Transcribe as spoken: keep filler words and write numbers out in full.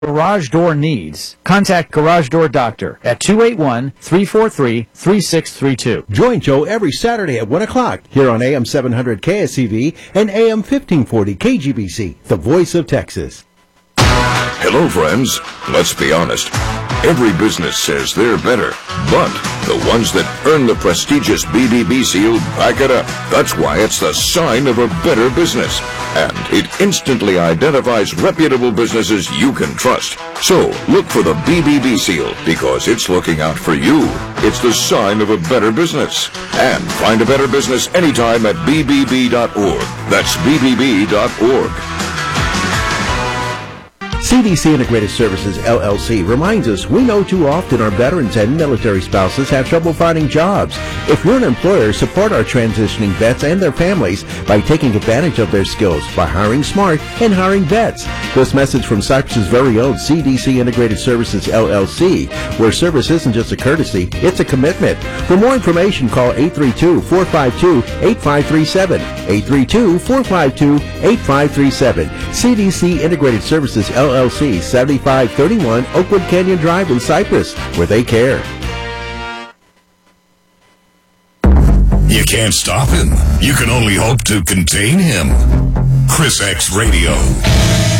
garage door needs, contact Garage Door Doctor at two eight one, three four three, three six three two. Join Joe every Saturday at one o'clock here on A M seven hundred K S C V and A M fifteen forty K G B C, the voice of Texas. Hello, friends. Let's be honest. Every business says they're better, but the ones that earn the prestigious B B B seal back it up. That's why it's the sign of a better business. And it instantly identifies reputable businesses you can trust. So, look for the B B B seal, because it's looking out for you. It's the sign of a better business. And find a better business anytime at B B B dot org. That's B B B dot org. C D C Integrated Services, L L C, reminds us we know too often our veterans and military spouses have trouble finding jobs. If you're an employer, support our transitioning vets and their families by taking advantage of their skills by hiring smart and hiring vets. This message from Cypress's very own C D C Integrated Services, L L C, where service isn't just a courtesy, it's a commitment. For more information, call eight three two, four five two, eight five three seven, eight three two, four five two, eight five three seven. C D C Integrated Services, L L C, seventy-five thirty-one Oakwood Canyon Drive in Cypress, where they care. You can't stop him. You can only hope to contain him. Chris X Radio.